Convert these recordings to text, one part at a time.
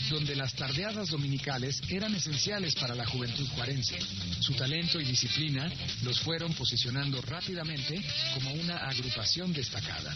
donde las tardeadas dominicales eran esenciales para la juventud juarense. Su talento y disciplina los fueron posicionando rápidamente como una agrupación destacada.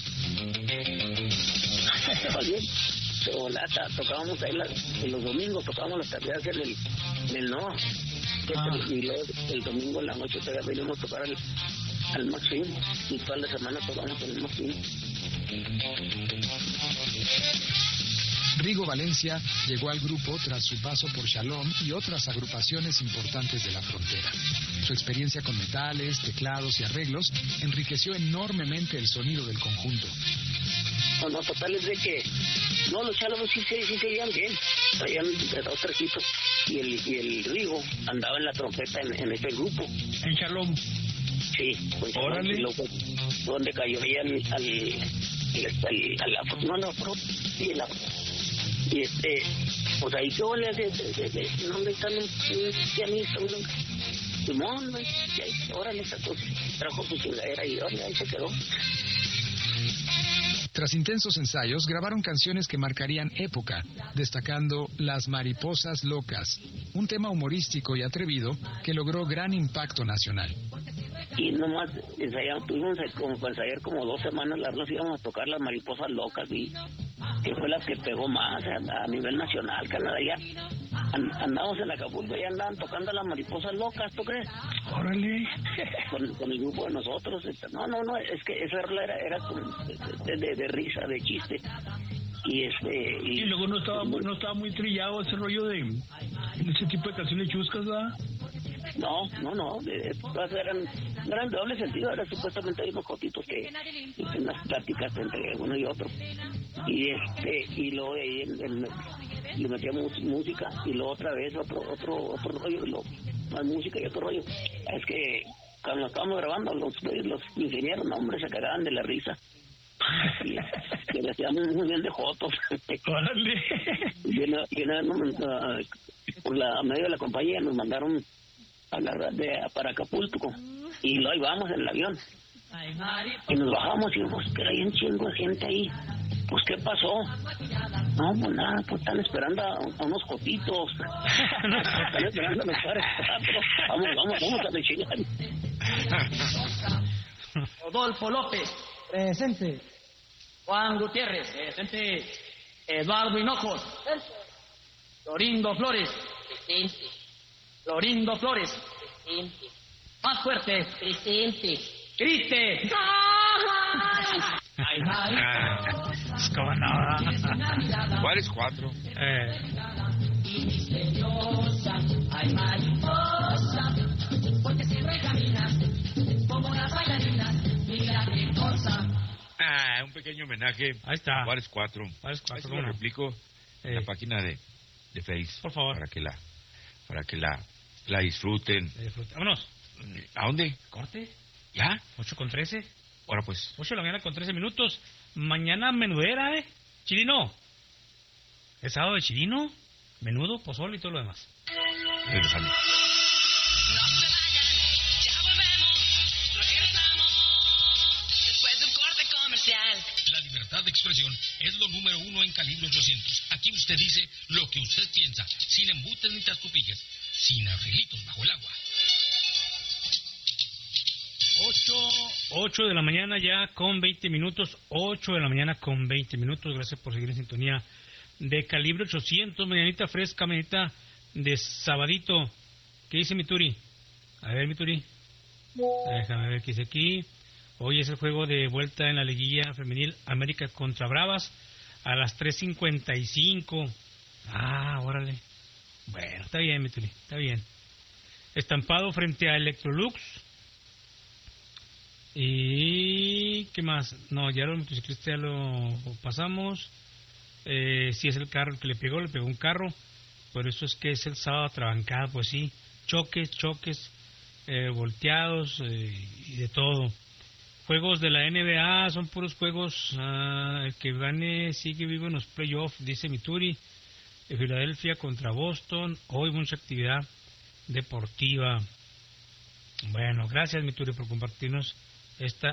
Tocábamos ahí los domingos, tocábamos las tardeadas en el NOA. Y luego el domingo en la noche todavía venimos a tocar al Maxim, y toda la semana tocamos en el Maxim. Rigo Valencia llegó al grupo tras su paso por Shalom y otras agrupaciones importantes de la frontera. Su experiencia con metales, teclados y arreglos enriqueció enormemente el sonido del conjunto. No, total es de que los Shalom sí seguían bien, traían dos trejitos, y el Rigo andaba en la trompeta en este grupo. ¿En Shalom? Sí, pues órale. Donde cayó ahí y pues ahí que le ¿dónde están un pianista? Simón, órale, trajo su chingadera y ahí se quedó. Tras intensos ensayos, grabaron canciones que marcarían época, destacando Las Mariposas Locas, un tema humorístico y atrevido que logró gran impacto nacional. Y nomás tuvimos como para ensayar como 2 semanas largas, íbamos a tocar Las Mariposas Locas, y que fue la que pegó más a nivel nacional, Canadá. Ya andamos en Acapulco, ya andaban tocando Las Mariposas Locas, ¿tú crees? Órale. con el grupo de nosotros. No, es que esa era como de risa, de chiste. Y luego no estaba muy trillado ese rollo de ese tipo de canciones chuscas, ¿verdad? No, todas eran de doble sentido, eran supuestamente unos cotitos que unas pláticas entre uno y otro. Y luego ahí le metíamos música, y luego otra vez otro rollo, más música y otro rollo. Es que cuando estábamos grabando, los ingenieros, no, hombre, se cagaban de la risa. Y le hacíamos muy bien de jotos. ¡Órale! Por la medio de la compañía nos mandaron para Acapulco, y ahí vamos en el avión, y nos bajamos y vimos que hay un chingo de gente ahí. Pues ¿qué pasó? No, pues nada, pues están esperando a unos cotitos. Están esperando a los padres. Vamos a chingar. Rodolfo López, presente. Juan Gutiérrez, presente. Eduardo Hinojos, presente. Florindo Flores, presente. Florindo Flores, presente. Más fuerte, presente. Grite. ¿Cómo no? ¿Cuál es 4? Y misteriosa, hay mariposa, porque siempre caminas como las bailarinas. Mira qué cosa. Un pequeño homenaje. Ahí está. ¿Cuál es 4? Ahí lo replico en la página de Face. Por favor. Para que la disfruten. Vámonos. ¿A dónde? ¿Corte? ¿Ya? 8:13. Ahora pues. 8 de la mañana con 13 minutos. Mañana menudera, Chirino. ¿Es sábado de chirino? Menudo, pozole y todo lo demás. Regresando. La libertad de expresión es lo número 1 en Calibre 800. Aquí usted dice lo que usted piensa, sin embutes ni tastupillas, sin arreglitos bajo el agua. 8 de la mañana ya con 20 minutos. 8 de la mañana con 20 minutos. Gracias por seguir en sintonía de Calibre 800. Mañanita fresca, mañanita de sabadito. ¿Qué dice mi Turi? A ver, mi Turi. Déjame ver qué dice aquí. Hoy es el juego de vuelta en la liguilla femenil América contra Bravas a las 3:55. Órale. Bueno, está bien, mi Turi, está bien. Estampado frente a Electrolux. ¿Y qué más? No, ya los motociclistas ya lo pasamos. Si es el carro el que le pegó un carro. Por eso es que es el sábado atrabancada, pues sí. Choques, volteados y de todo. Juegos de la NBA son puros juegos. El que gane sigue vivo en los playoffs, dice Mituri. Filadelfia contra Boston. Hoy mucha actividad deportiva. Bueno, gracias Mituri por compartirnos esta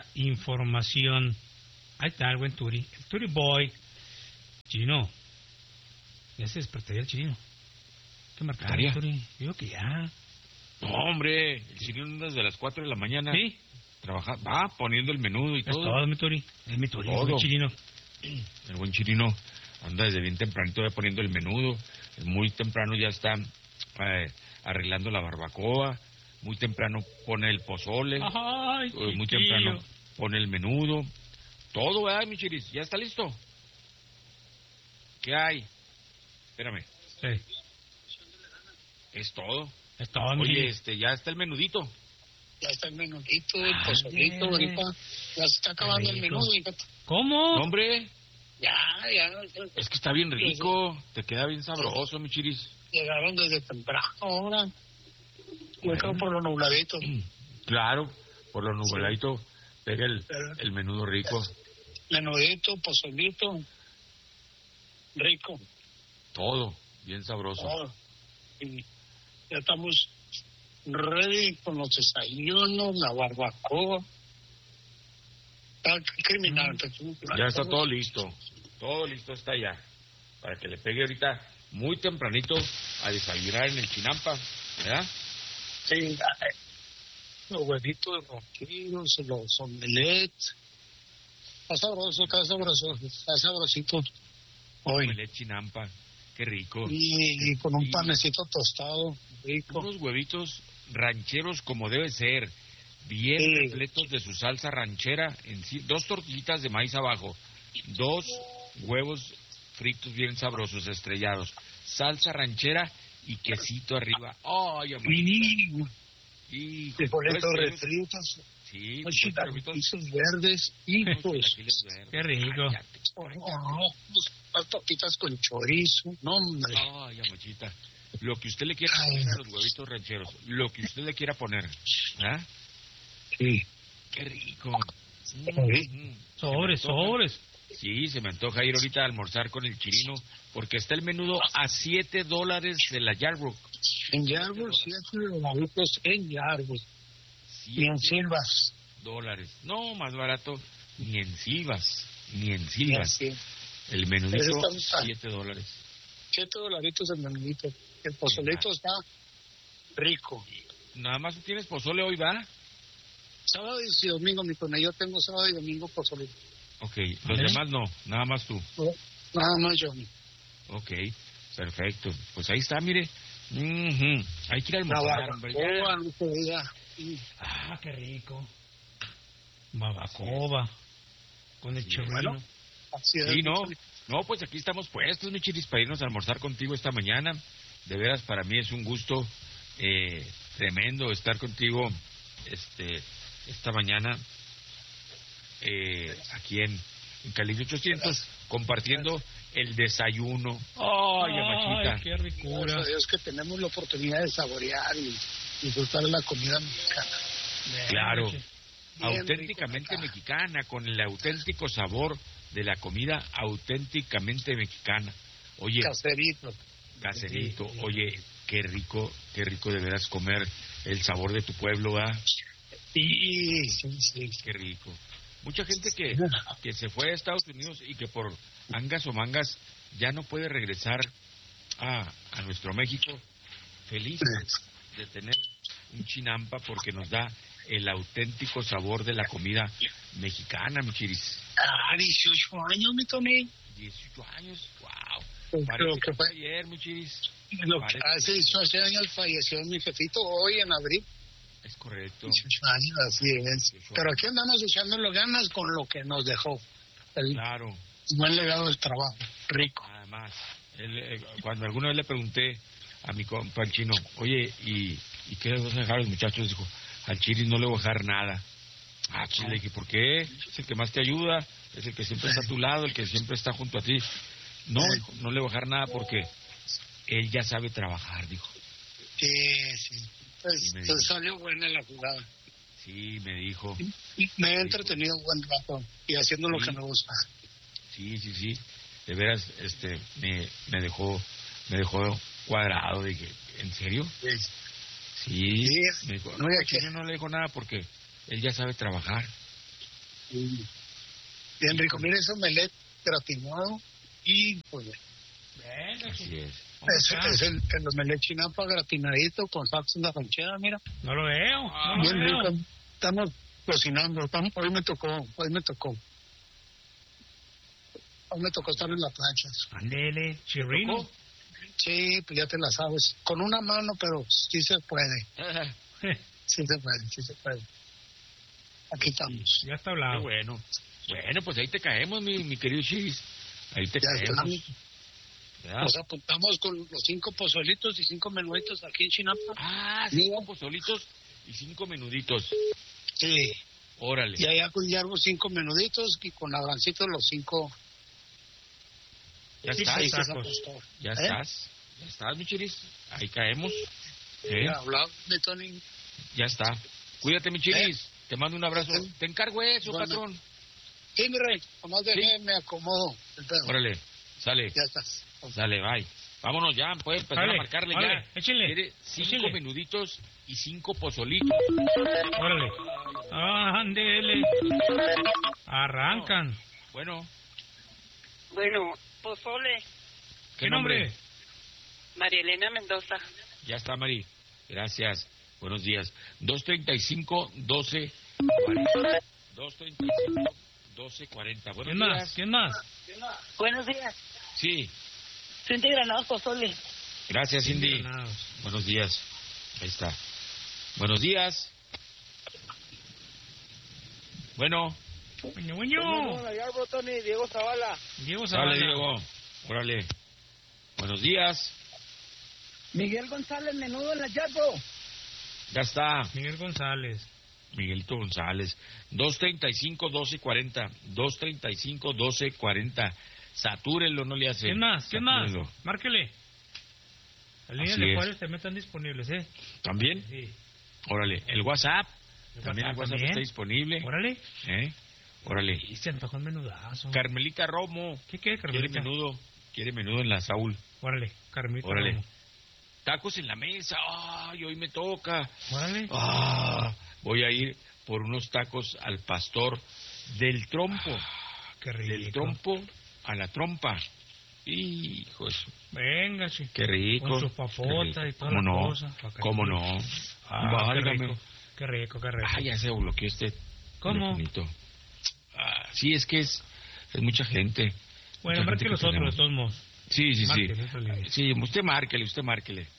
información. Ahí está el buen Turi. El Turi Boy. Chino. Ya se despertaría el Chirino. ¿Qué marcar, Área. Tori? Digo que ya. No, hombre, el Chirino desde las 4 de la mañana. ¿Sí? Trabaja, va poniendo el menudo y Es todo. todo, mi Tori. Es mi Tori, Todo. el Chirino. El buen Chirino anda desde bien tempranito ya poniendo el menudo. Muy temprano ya está arreglando la barbacoa. Muy temprano pone el pozole. Ay, Muy chiquillo. temprano pone el menudo. Todo, ¿verdad, mi Chiris? ¿Ya está listo? ¿Qué hay? Espérame. Sí. Es todo. Es todo, mi Oye, Chiri. ya está el menudito. Ya está el menudito, el pozolito, ahorita. Ya se está acabando el Rico. menú, hija. ¿Cómo? No, hombre, Ya. es que está bien rico. Te queda bien sabroso, mi Chiris. Llegaron desde temprano ahora. Yo creo por lo nubladito. Claro, por lo nubladito pega el menudo rico. Menudito, pozolito. Rico. Todo, bien sabroso. Todo. Y ya estamos ready con los desayunos, la barbacoa. Está criminal. Ya está todo listo. Todo listo está ya. Para que le pegue ahorita muy tempranito a desayunar en el Chinampa. ¿Verdad? Sí, los huevitos rompidos, los omelets. Está sabroso, está sabrosito hoy. Omelette Chinampa. Qué rico. Y con un panecito tostado, rico. Unos huevitos rancheros como debe ser. Bien Sí. repletos de su salsa ranchera. 2 tortillitas de maíz abajo. 2 huevos fritos bien sabrosos, estrellados. Salsa ranchera y quesito arriba. ¡Ay, amor! Y Frijolitos refritos, Sí, unos frijolitos chilaquiles verdes, unos hijos. chilaquiles verdes. Qué rico. Cállate. Unas papitas con chorizo, no hombre. Ay, amachita. Lo que usted le quiera poner a los huevitos rancheros, lo que usted le quiera poner. ¿Ah? Sí. Qué rico. Sobres, sobres. Sí, se me antoja ir ahorita a almorzar con el Chirino, porque está el menudo a $7 de la Yarbrook. En Yarbrough, 7 dolaritos en Yarbrough. Y en Silvas. $7. No, más barato, ni en Silvas. Ni en Silvas. Sí. El menudito, Pero está- $7. 7 dolaritos el menudito. El pozolito está rico. Nada más tú tienes pozole hoy, ¿va? Sábado y domingo, mi cona. Yo tengo sábado y domingo pozolito. Ok, los demás no, nada más tú. Nada más yo. Ok, perfecto. Pues ahí está, mire. Ujú. Hay que ir a La almorzar, hombre. ya. barbacoa, no se diga. Ah, qué rico. Babacoba. Con el Sí, chorrino. bueno. Así es. Sí, no, pues aquí estamos puestos, mi Chiris, para irnos a almorzar contigo esta mañana. De veras, para mí es un gusto tremendo estar contigo esta mañana aquí en Calibre 800, compartiendo el desayuno. ¡Ay, amachita! qué Gracias ricura. a Dios que tenemos la oportunidad de saborear y disfrutar de la comida mexicana. Claro, Bien auténticamente rico, mexicana, con el auténtico sabor de la comida auténticamente mexicana. Oye, Caserito. caserito, oye, qué rico de veras comer el sabor de tu pueblo, ¿verdad? Sí. Qué rico. Mucha gente que se fue a Estados Unidos y que por angas o mangas ya no puede regresar a nuestro México, feliz de tener un Chinampa porque nos da el auténtico sabor de la comida mexicana, mi Chiris. 18 años, mi Tony. 18 años, wow. Creo Parece que fue ayer, mi Chiris. lo que Parece hace 18 años falleció mi jefito hoy en abril. Es correcto. 18 años, así es. 18 Pero aquí andamos echándole ganas con lo que nos dejó. El Claro. buen legado del trabajo. Rico. Además, cuando alguna vez le pregunté a mi compa el chino, oye, ¿y qué les vas a dejar a los muchachos? Dijo, al Chiris no le voy a dejar nada. Ah, pues le dije, ¿por qué? Es el que más te ayuda, es el que siempre está a tu lado, el que siempre está junto a ti. No, hijo, no le voy a dejar nada porque él ya sabe trabajar, dijo. Sí. Pues, me dijo. salió buena la jugada. Sí, me dijo. Me he entretenido un buen rato y haciendo lo Sí. que me gusta. Sí. De veras, me dejó cuadrado. Dije, ¿en serio? Sí. Sí. Me dijo, No, no, ya al que- chino no le dijo nada porque él ya sabe trabajar. Bien rico. Mira ese omelette gratinado y pues Así es. Es el omelette chinampa gratinadito con salsa de ranchera, mira. No lo veo. No Bien lo veo. rico. Estamos cocinando. Hoy me tocó. Hoy me tocó estar en la plancha. Andele, chirrino. Sí, pues ya te la sabes. Con una mano, pero sí se puede. Sí se puede. Aquí estamos. Ya está Qué hablado. bueno. Bueno, pues ahí te caemos, mi querido Chiris. Ahí te Ya caemos. estamos. ¿Verdad? Nos apuntamos con los 5 pozolitos y 5 menuditos aquí en Chinampa. Ah, 5 pozolitos y 5 menuditos. Sí. Órale. Y allá con Yarbo 5 menuditos y con Abrancito los 5. Ya Sí, estás. sí, Tacos. tacos. Ya estás. Ya estás, mi Chiris. Ahí caemos. Ya hablaba de Tony. Ya está. Cuídate, mi Chiris. Te mando un abrazo. Te encargo eso, Bueno. patrón. Sí, mi rey. Nomás me acomodo el pedo. Órale. Sale. Ya estás. Sale, bye. Vámonos ya, puede empezar Órale, a marcarle órale, ya. échele, Quiere 5 échele. menuditos y 5 pozolitos. Órale. Andele. Arrancan. Bueno, Bueno, pozole, ¿Qué nombre? María Elena Mendoza. Ya está, Mari. Gracias. Buenos días. 235-1240. 235-1240. Buenos ¿Quién más? días. ¿Quién más? Buenos días. Sí. Cindy Granados Pozole. Gracias, Cindy. Granados. Buenos días. Ahí está. Buenos días. Bueno. Buño. Tony, Diego Zavala. Diego Zavala. Dale, Diego. Órale. Buenos días. Miguel González, menudo en la Chapo. Ya está. Miguel González. Miguelito González. 235-1240. 235-1240. Satúrenlo, no le hace. ¿Quién más? ¿Quién más? Satúrenlo. Márquele. Las líneas Así de es. Juárez también están disponibles, ¿eh? ¿También? Sí. Órale. El WhatsApp. También el WhatsApp también. está disponible. Órale. Órale. Y se antojó un menudazo. Carmelita Romo. ¿Qué quiere, Quiere Carmelita? menudo. Quiere menudo en la Saúl. Órale, Carmelita. Órale. Romo. Tacos en la mesa. Ay, hoy me toca. Órale. Voy a ir por unos tacos al pastor del trompo. Qué rico. Del trompo a la trompa. Hijo de su... Venga, sí. Qué rico. Con su papota Qué rico. y toda ¿Cómo la no? cosa. Pa' que- ¿Cómo no? Qué Válgame. rico. Qué rico, qué rico. Ah, ya se bloqueó este ¿Cómo? telefonito. Sí, es que es mucha gente. Bueno, Mucha marque gente los que otros, de tenemos. todos modos. Sí, sí, sí. Márquele, esa línea. Sí, usted márquele. Usted márquele.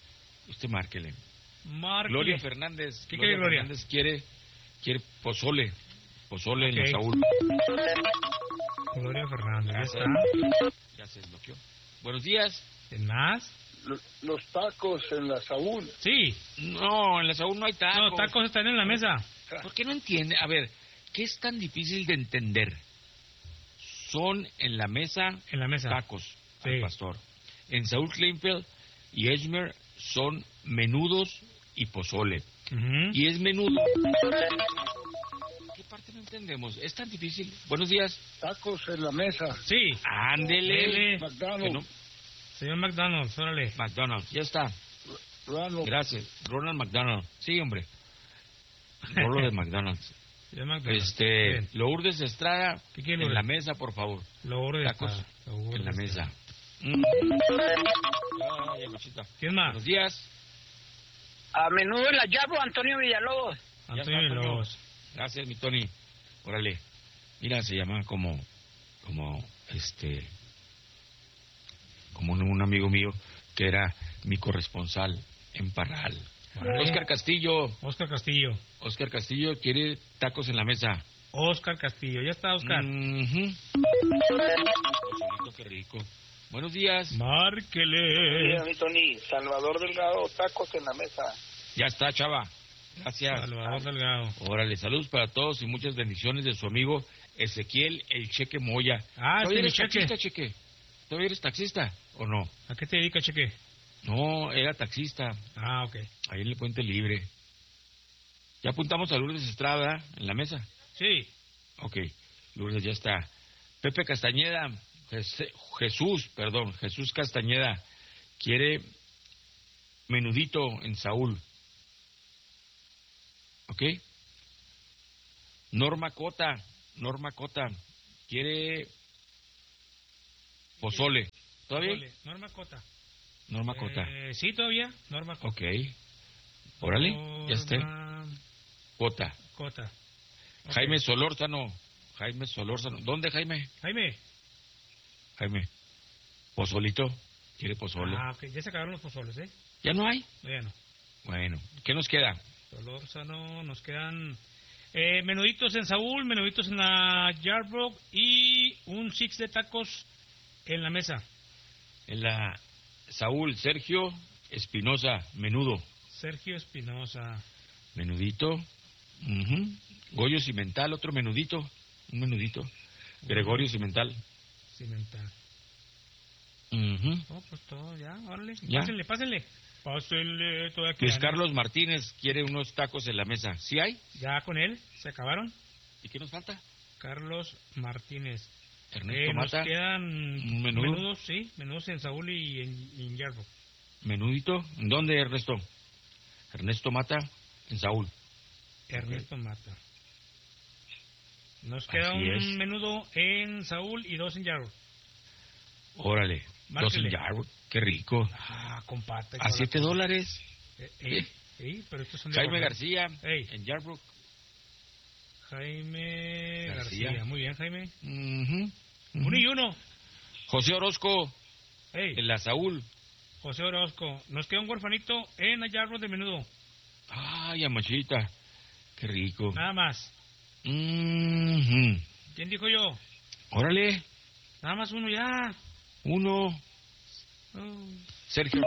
Márquele. Gloria Fernández. ¿Qué quiere Gloria? Fernández quiere pozole. Pozole en Ok. la Saúl. Gloria Fernández, ya Gracias. está. Ya se desbloqueó. Buenos días. ¿Quién más? Los tacos en la Saúl. Sí. No, en la Saúl no hay tacos. No, tacos están en la mesa. ¿Por qué no entiende? A ver, ¿qué es tan difícil de entender? Son en la mesa En la mesa. tacos Sí. al pastor. En Saúl Kleinfeld y Esmer son menudos y pozole. Ujú. Y es menudo. ¿Qué parte no entendemos? Es tan difícil. Buenos días. Tacos en la mesa. Sí. Ándele. Dele. McDonald's. Que no- Señor McDonald's, órale. McDonald's, ya está. Ronald. Gracias. Ronald McDonald. Sí, hombre. Rolo de McDonald's. Señor McDonald's. Bien. Lourdes Estrada, ¿Qué quiere, en Lourdes? la mesa, por favor. Lo orden Tacos está. Lo orden en la está. mesa. Ay, abuelita. ¿Quién más? Buenos días. A menudo en la Chapo, Antonio Villalobos. Antonio está, Antonio. Villalobos. Gracias, mi Tony. Órale. Mira, se llama como un amigo mío que era mi corresponsal en Parral. Órale. Oscar Castillo. Oscar Castillo. Oscar Castillo quiere tacos en la mesa. Oscar Castillo. Ya está, Oscar. Ujú. Pozolito, qué rico. Buenos días. Márquele. mi Tony. Salvador Delgado, tacos en la mesa. Ya está, chava. Gracias. Salvador Delgado. Órale, saludos para todos y muchas bendiciones de su amigo Ezequiel El Cheque Moya. Ah, ¿Todavía este eres mi Cheque. taxista, Cheque? ¿Todavía eres taxista o no? ¿A qué te dedica, Cheque? No, era taxista, Ah, ok. ahí en el Puente Libre. Ya apuntamos a Lourdes Estrada en la mesa. Sí. Ok, Lourdes ya está. Pepe Castañeda, Jesús Castañeda, quiere menudito en Saúl. ¿Ok? Norma Cota, quiere pozole. ¿Todavía? Pozole. Norma Cota. Norma Cota. Sí, todavía. Norma Cota. Ok. Órale, ya está. Cota. Cota. Okay. Jaime Solórzano. ¿Dónde, Jaime? Jaime. Pozolito. ¿Quiere pozole? Ok. Ya se acabaron los pozoles, ¿eh? ¿Ya no hay? Ya no. Bueno, ¿qué nos queda? Solórzano, nos quedan menuditos en Saúl, menuditos en la Yarbrough y un six de tacos en la mesa. En la Saúl, Sergio Espinosa, menudo. Sergio Espinosa. Menudito. Goyo Cimental, otro menudito. Un menudito. Gregorio Cimental. Oh, pues todo, ya, órale. ¿Ya? Pásenle. Todavía Luis Carlos Martínez quiere unos tacos en la mesa. ¿Sí hay? Ya con él, se acabaron. ¿Y qué nos falta? Carlos Martínez. Ernesto Mata. Nos quedan menudos, sí, menudos en Saúl y en Yarbrough. Menudito. ¿En dónde, Ernesto? Ernesto Mata, en Saúl. Ernesto Mata. Nos queda un menudo en Saúl y 2 en Yarbrough. Órale, Márquele. 2 en Yarbrough, qué rico. Comparte. ¿A $7? Pero estos son de Jaime Guadalajara. García, en Yarbrough. Jaime García. Muy bien, Jaime. 1 y 1. José Orozco, en la Saúl. José Orozco. Nos queda un huerfanito en Yarbrough de menudo. Ay, amachita. Qué rico. Nada más. ¿Quién dijo yo? Órale. Nada más uno ya. 1. Sergio.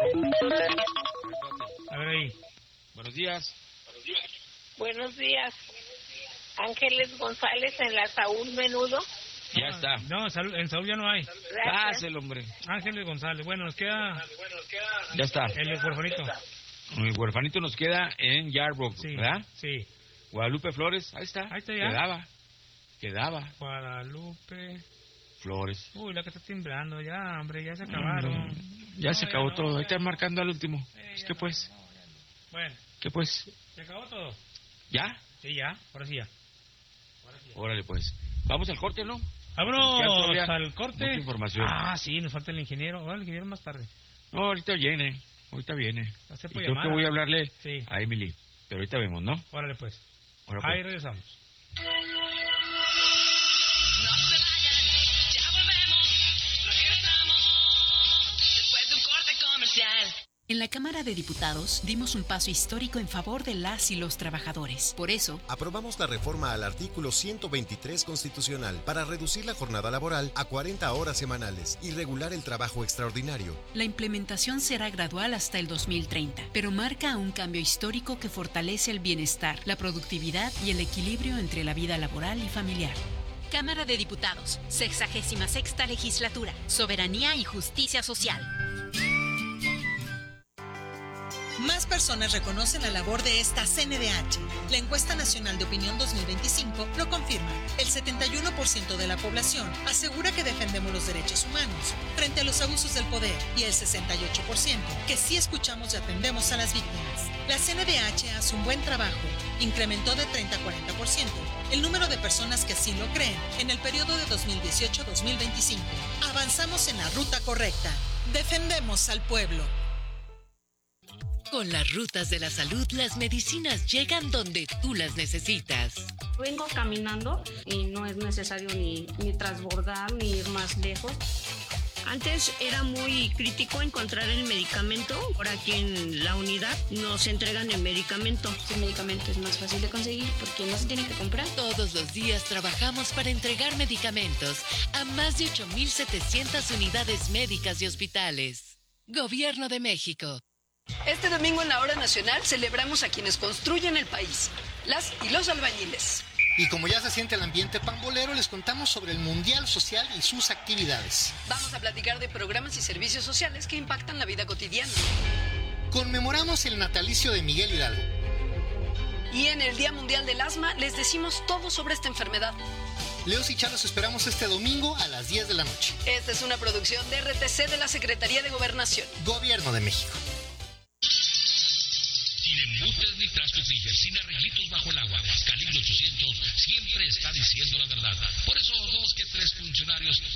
A ver ahí. Buenos días. Buenos días. Ángeles González en la Saúl Menudo. Ya está. No, en Saúl ya no hay. Gracias, hombre. Ángeles González. Bueno, nos queda... Ya está. El huerfanito. El huerfanito nos queda en Yarbrough, ¿verdad? Sí. Guadalupe Flores, ahí está. Ahí está ya. Quedaba. Guadalupe Flores. Uy, la que está timbrando ya, hombre, ya se acabaron. Ya se acabó todo. Ahí está marcando al último. ¿Qué pues? Bueno. ¿Qué pues? ¿Se acabó todo? ¿Ya? Sí, ya. Ahora sí ya. Órale, pues. Vamos al corte, ¿no? Vámonos al corte. Mucha información. Sí, nos falta el ingeniero. Ahora el ingeniero más tarde. No, ahorita viene. Y creo que voy a hablarle a Emily. Pero ahorita vemos, ¿no? Órale, pues. Ahí regresamos. En la Cámara de Diputados dimos un paso histórico en favor de las y los trabajadores. Por eso, aprobamos la reforma al artículo 123 constitucional para reducir la jornada laboral a 40 horas semanales y regular el trabajo extraordinario. La implementación será gradual hasta el 2030, pero marca un cambio histórico que fortalece el bienestar, la productividad y el equilibrio entre la vida laboral y familiar. Cámara de Diputados, 66ª legislatura, soberanía y justicia social. Más personas reconocen la labor de esta CNDH. La encuesta nacional de opinión 2025 lo confirma. El 71% de la población asegura que defendemos los derechos humanos frente a los abusos del poder y el 68% que sí escuchamos y atendemos a las víctimas. La CNDH hace un buen trabajo. Incrementó de 30 a 40% el número de personas que sí lo creen en el periodo de 2018-2025. Avanzamos en la ruta correcta. Defendemos al pueblo. Con las rutas de la salud, las medicinas llegan donde tú las necesitas. Vengo caminando y no es necesario ni transbordar ni ir más lejos. Antes era muy crítico encontrar el medicamento. Ahora aquí en la unidad nos entregan el medicamento. El medicamento es más fácil de conseguir porque no se tiene que comprar. Todos los días trabajamos para entregar medicamentos a más de 8,700 unidades médicas y hospitales. Gobierno de México. Este domingo en la Hora Nacional celebramos a quienes construyen el país, las y los albañiles. Y como ya se siente el ambiente pambolero, les contamos sobre el Mundial Social y sus actividades. Vamos a platicar de programas y servicios sociales que impactan la vida cotidiana. Conmemoramos el natalicio de Miguel Hidalgo. Y en el Día Mundial del Asma les decimos todo sobre esta enfermedad. Leos y Charlos esperamos este domingo a las 10 de la noche. Esta es una producción de RTC de la Secretaría de Gobernación. Gobierno de México. Sin embutes ni trastos Tiger, sin arreglitos bajo el agua. Calibre 800 siempre está diciendo la verdad. Por eso 2 que 3 funcionarios